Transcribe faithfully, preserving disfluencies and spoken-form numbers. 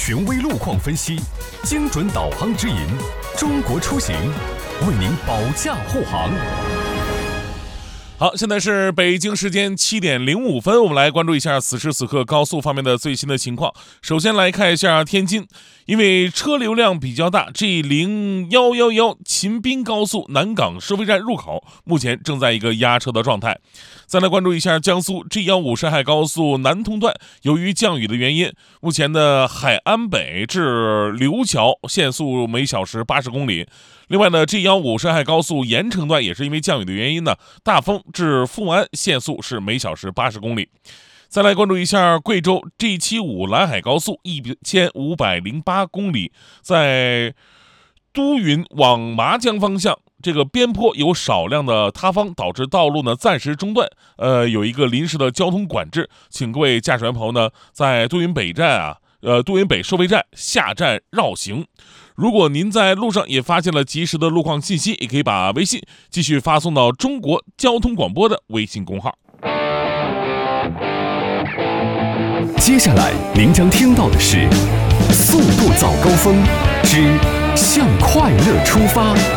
权威路况分析，精准导航指引，中国出行为您保驾护航。 好，现在是北京时间七点零五分，我们来关注一下此时此刻高速方面的最新的情况。首先来看一下天津，因为车流量比较大 ，G 零一一一秦滨高速南港收费站入口目前正在一个压车的状态。再来关注一下江苏 G 一五沈海高速南通段，由于降雨的原因，目前的海安北至刘桥限速每小时八十公里。另外呢 ，G 一五沈海高速盐城段也是因为降雨的原因呢，大丰至富安限速是每小时八十公里。再来关注一下贵州 G 七五兰海高速一千五百零八公里，在都匀往麻江方向，这个边坡有少量的塌方，导致道路呢暂时中断，呃，有一个临时的交通管制，请各位驾驶员朋友呢在都匀北站啊，呃，都匀北收费站下站绕行。如果您在路上也发现了及时的路况信息，也可以把微信继续发送到中国交通广播的微信公号。 接下来您将听到的是《速度早高峰之向快乐出发》。